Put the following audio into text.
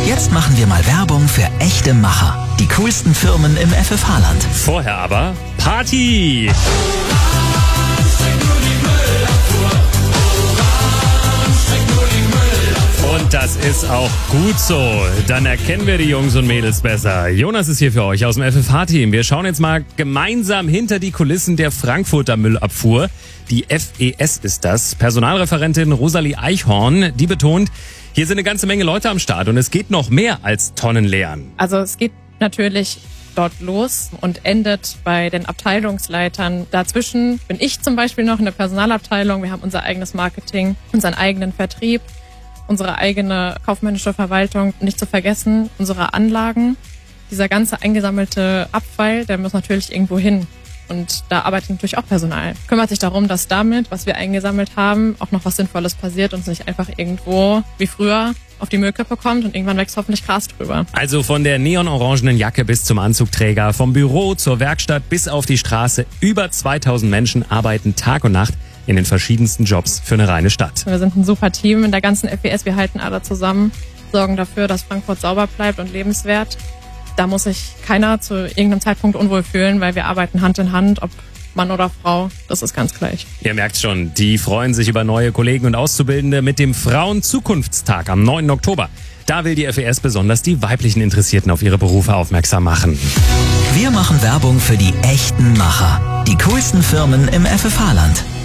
Jetzt machen wir mal Werbung für echte Macher. Die coolsten Firmen im FFH-Land. Vorher aber Party! Und das ist auch gut so. Dann erkennen wir die Jungs und Mädels besser. Jonas ist hier für euch aus dem FFH-Team. Wir schauen jetzt mal gemeinsam hinter die Kulissen der Frankfurter Müllabfuhr. Die FES ist das. Personalreferentin Rosalie Eichhorn, die betont, hier sind eine ganze Menge Leute am Start und es geht noch mehr als Tonnen leeren. Also es geht natürlich dort los und endet bei den Abteilungsleitern. Dazwischen bin ich zum Beispiel noch in der Personalabteilung. Wir haben unser eigenes Marketing, unseren eigenen Vertrieb, unsere eigene kaufmännische Verwaltung. Nicht zu vergessen, unsere Anlagen. Dieser ganze eingesammelte Abfall, der muss natürlich irgendwo hin. Und da arbeitet natürlich auch Personal. Kümmert sich darum, dass damit, was wir eingesammelt haben, auch noch was Sinnvolles passiert und es nicht einfach irgendwo wie früher auf die Müllkippe kommt und irgendwann wächst hoffentlich Gras drüber. Also von der neonorangenen Jacke bis zum Anzugträger, vom Büro zur Werkstatt bis auf die Straße. Über 2000 Menschen arbeiten Tag und Nacht in den verschiedensten Jobs für eine reine Stadt. Wir sind ein super Team in der ganzen FES. Wir halten alle zusammen, sorgen dafür, dass Frankfurt sauber bleibt und lebenswert. Da muss sich keiner zu irgendeinem Zeitpunkt unwohl fühlen, weil wir arbeiten Hand in Hand, ob Mann oder Frau, das ist ganz gleich. Ihr merkt schon, die freuen sich über neue Kollegen und Auszubildende mit dem Frauenzukunftstag am 9. Oktober. Da will die FES besonders die weiblichen Interessierten auf ihre Berufe aufmerksam machen. Wir machen Werbung für die echten Macher. Die coolsten Firmen im FFH-Land.